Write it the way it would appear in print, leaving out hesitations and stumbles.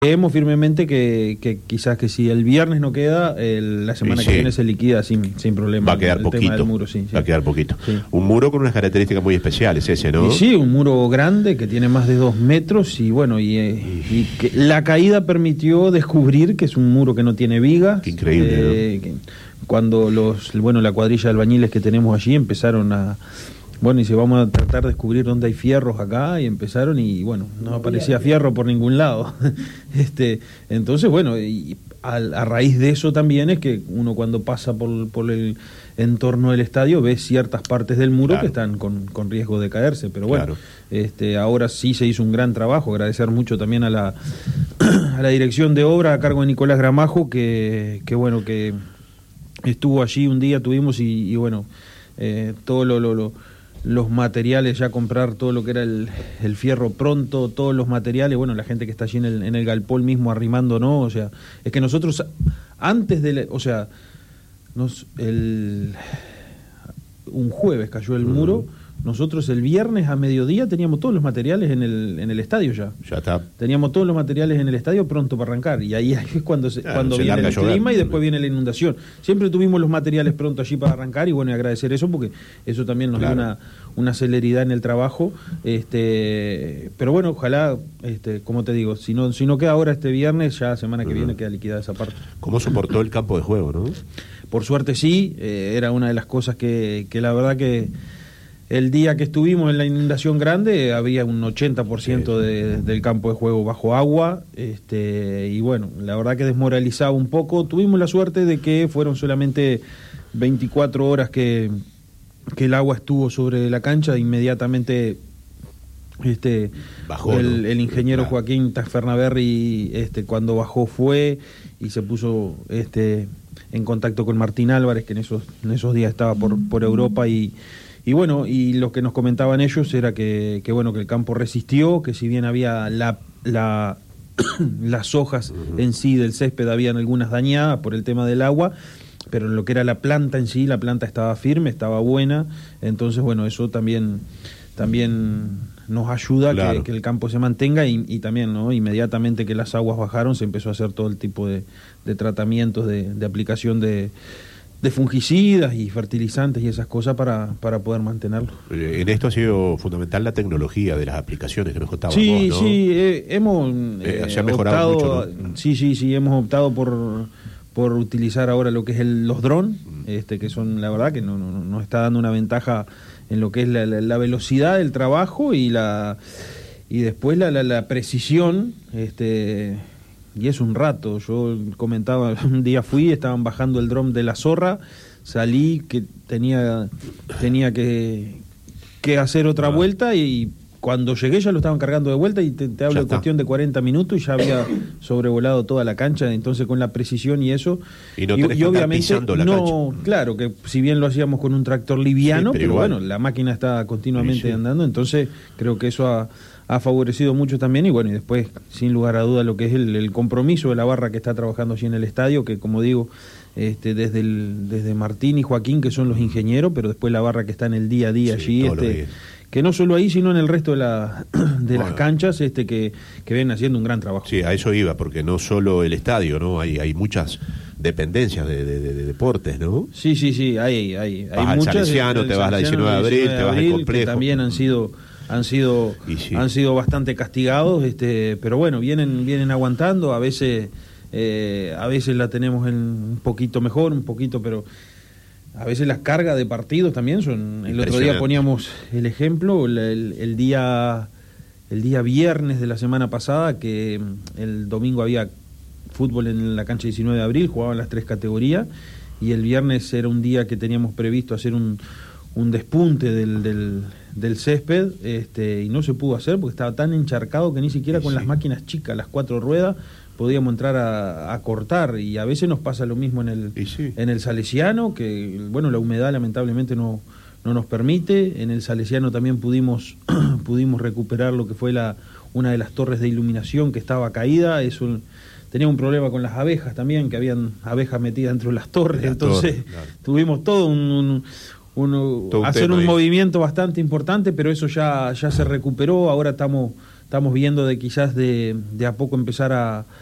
Creemos firmemente que quizás que si el viernes no queda, la semana que viene se liquida sin problema. Va a quedar el poquito. Tema del muro, sí. Va a quedar poquito. Sí. Un muro con unas características muy especiales, ese, ¿no? Y sí, un muro grande que tiene más de 2 metros y bueno, y que la caída permitió descubrir que es un muro que no tiene vigas. Qué increíble, ¿no? Cuando la cuadrilla de albañiles que tenemos allí empezaron a... Bueno, y dice, vamos a tratar de descubrir dónde hay fierros acá, y empezaron y bueno, no aparecía fierro por ningún lado. Entonces, bueno, y a raíz de eso también es que uno cuando pasa por el entorno del estadio ve ciertas partes del muro que están con riesgo de caerse, pero bueno, ahora sí se hizo un gran trabajo, agradecer mucho también a la dirección de obra a cargo de Nicolás Gramajo, que bueno, que estuvo allí un día, tuvimos y bueno, todo los materiales, ya comprar todo lo que era el fierro pronto, todos los materiales, bueno, la gente que está allí en el galpón mismo arrimando, ¿no? O sea, es que nosotros antes de, un jueves cayó el muro, nosotros el viernes a mediodía teníamos todos los materiales en el estadio ya. Ya está. Teníamos todos los materiales en el estadio pronto para arrancar, y ahí es cuando viene el clima y después viene la inundación. Siempre tuvimos los materiales pronto allí para arrancar y bueno, y agradecer eso porque eso también nos da una celeridad en el trabajo. Pero bueno, ojalá, como te digo, si no queda ahora este viernes, ya semana que viene queda liquidada esa parte. ¿Cómo soportó el campo de juego, no? Por suerte sí, era una de las cosas que la verdad que el día que estuvimos en la inundación grande había un 80% del campo de juego bajo agua, y bueno, la verdad que desmoralizaba un poco. Tuvimos la suerte de que fueron solamente 24 horas que el agua estuvo sobre la cancha, inmediatamente bajó, el ingeniero Joaquín Tafernaberri cuando bajó fue y se puso en contacto con Martín Álvarez, que en esos días estaba por Europa, y bueno, y lo que nos comentaban ellos era que bueno, que el campo resistió, que si bien había las hojas en sí del césped habían algunas dañadas por el tema del agua, pero en lo que era la planta en sí, la planta estaba firme, estaba buena. Entonces bueno, eso también nos ayuda que el campo se mantenga, y también, ¿no? Inmediatamente que las aguas bajaron se empezó a hacer todo el tipo de tratamientos, de aplicación de fungicidas y fertilizantes y esas cosas para poder mantenerlo. En esto ha sido fundamental la tecnología de las aplicaciones que nos contabas vos, ¿no? Sí, hemos se ha mejorado optado, mucho, ¿no? Sí, hemos optado por utilizar ahora lo que es los drones, que son, la verdad, que nos está dando una ventaja en lo que es la velocidad del trabajo y después la precisión, y es un rato. Yo comentaba, un día estaban bajando el dron de la Zorra, salí que tenía que hacer otra vuelta, y cuando llegué ya lo estaban cargando de vuelta, y te hablo de cuestión de 40 minutos y ya había sobrevolado toda la cancha. Entonces con la precisión y eso, y obviamente la cancha. Claro, que si bien lo hacíamos con un tractor liviano, pero bueno, la máquina está continuamente andando, entonces creo que eso ha favorecido mucho también. Y bueno, y después, sin lugar a duda, lo que es el compromiso de la barra que está trabajando allí en el estadio, que como digo, desde Martín y Joaquín, que son los ingenieros, pero después la barra que está en el día a día allí, que no solo ahí, sino en el resto de las canchas, que ven haciendo un gran trabajo. Sí, a eso iba, porque no solo el estadio, ¿no? Hay muchas dependencias de deportes, ¿no? Sí, hay vas muchas. Al Salesiano, te vas a la 19 de abril, te vas al complejo. Que también han sido bastante castigados, pero bueno, vienen aguantando. A veces la tenemos un poquito mejor, pero a veces las cargas de partidos también son. El otro día poníamos el ejemplo, el día viernes de la semana pasada, que el domingo había fútbol en la cancha 19 de abril, jugaban las 3 categorías, y el viernes era un día que teníamos previsto hacer un despunte del césped, y no se pudo hacer porque estaba tan encharcado que ni siquiera con las máquinas chicas, las 4 ruedas, podíamos entrar a cortar. Y a veces nos pasa lo mismo en el Salesiano, que bueno, la humedad lamentablemente no nos permite. En el Salesiano también pudimos recuperar lo que fue una de las torres de iluminación que estaba caída. Tenía un problema con las abejas también, que habían abejas metidas dentro de las torres, entonces tuvimos todo hacer un movimiento bastante importante, pero eso ya se recuperó. Ahora estamos estamos viendo de quizás de a poco empezar